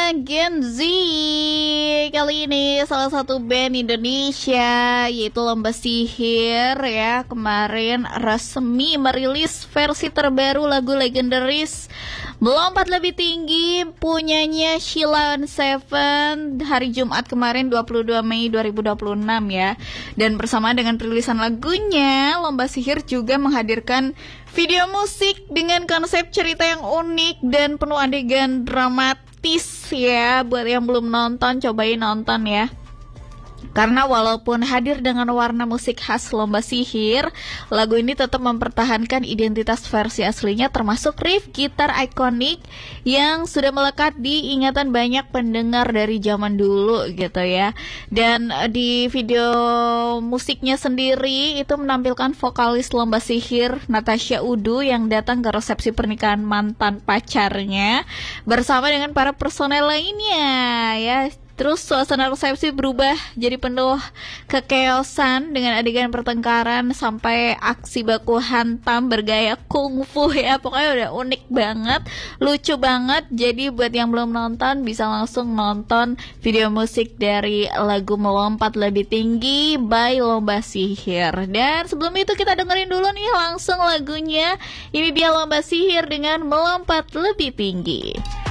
Gen Z. Kali ini salah satu band Indonesia yaitu Lomba Sihir ya, kemarin resmi merilis versi terbaru lagu legendaris Melompat Lebih Tinggi punyanya Sheila on 7 hari Jumat kemarin 22 Mei 2026 ya. Dan bersama dengan perilisan lagunya, Lomba Sihir juga menghadirkan video musik dengan konsep cerita yang unik dan penuh adegan dramatis ya. Buat yang belum nonton, cobain nonton ya. Karena walaupun hadir dengan warna musik khas Lomba Sihir, lagu ini tetap mempertahankan identitas versi aslinya, termasuk riff gitar ikonik yang sudah melekat di ingatan banyak pendengar dari zaman dulu gitu ya. Dan di video musiknya sendiri itu menampilkan vokalis Lomba Sihir Natasha Udu yang datang ke resepsi pernikahan mantan pacarnya bersama dengan para personel lainnya ya. Terus suasana resepsi berubah jadi penuh kekeosan dengan adegan pertengkaran sampai aksi baku hantam bergaya kungfu ya. Pokoknya udah unik banget, lucu banget. Jadi buat yang belum nonton bisa langsung nonton video musik dari lagu Melompat Lebih Tinggi by Lomba Sihir. Dan sebelum itu kita dengerin dulu nih langsung lagunya. Ini dia Lomba Sihir dengan Melompat Lebih Tinggi.